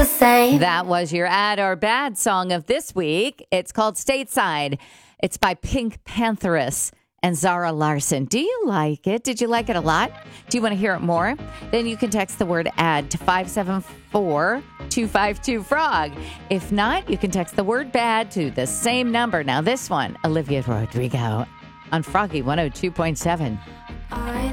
the same. That was your ad or bad song of this week. It's called Stateside. It's by Pink Pantheress and Zara Larson. Do you like it? Did you like it a lot? Do you want to hear it more? Then you can text the word ad to 574-252-FROG. If not, you can text the word bad to the same number. Now this one, Olivia Rodrigo on Froggy 102.7. I